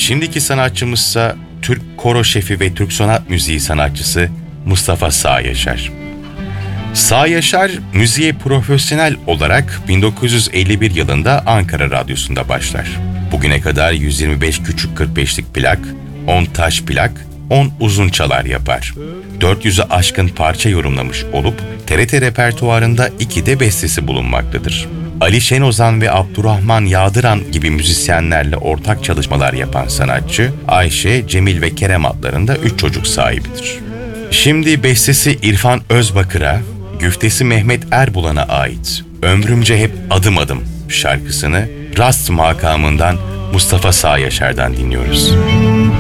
Şimdiki sanatçımızsa Türk koro şefi ve Türk sanat müziği sanatçısı Mustafa Sağ Yaşar. Sağ Yaşar, müziğe profesyonel olarak 1951 yılında Ankara Radyosu'nda başlar. Bugüne kadar 125 küçük 45'lik plak, 10 taş plak, 10 uzun çalar yapar. 400'ü aşkın parça yorumlamış olup TRT repertuarında 2 de bestesi bulunmaktadır. Ali Şenozan ve Abdurrahman Yağdıran gibi müzisyenlerle ortak çalışmalar yapan sanatçı, Ayşe, Cemil ve Kerem adlarında 3 çocuk sahibidir. Şimdi bestesi İrfan Özbakır'a, güftesi Mehmet Erbulan'a ait Ömrümce Hep Adım Adım şarkısını Rast makamından Mustafa Sağ Yaşar'dan dinliyoruz.